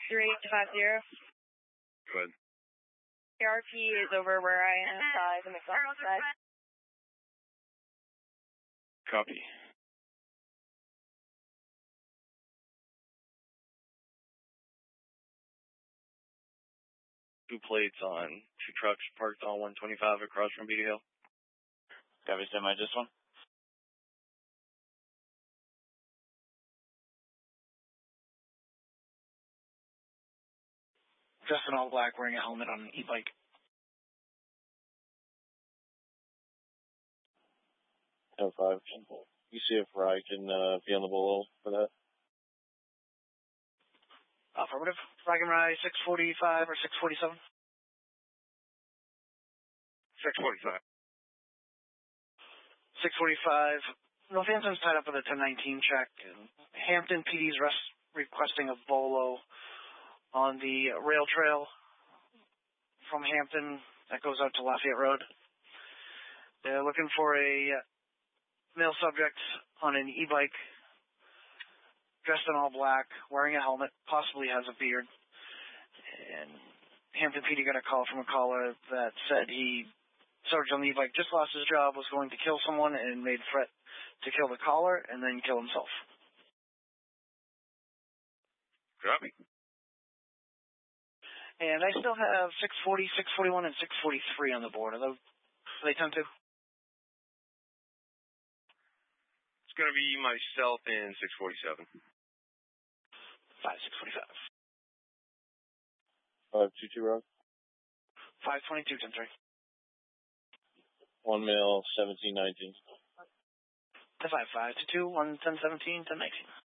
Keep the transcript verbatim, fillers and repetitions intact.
three eight five zero. Go ahead. The R P is over where I am inside the McDonald's side. Copy. Two plates on two trucks parked on one twenty-five across from Beatty Hill. Copy, semi, just one. Dressed in all black, wearing a helmet on an e-bike. ten five. You see if Rye can uh, be on the bolo for that? Affirmative. Rye can ride six forty-five or six forty-seven? six forty-five. six forty-five. Northampton's tied up with a ten nineteen check. And Hampton P D's rest requesting a bolo on the rail trail from Hampton that goes out to Lafayette Road. They're looking for a male subject on an e-bike, dressed in all black, wearing a helmet, possibly has a beard. And Hampton P D got a call from a caller that said he, sergeant on the e-bike, just lost his job, was going to kill someone, and made a threat to kill the caller and then kill himself. Copy. And I still have six forty, six forty-one, and six forty-three on the board. Are those, are they ten two? It's going to be myself and six forty-seven. five six forty-five. five two two, Rob. five twenty-two, ten three. One male, seventeen nineteen. five five two two, one ten seventeen, ten nineteen.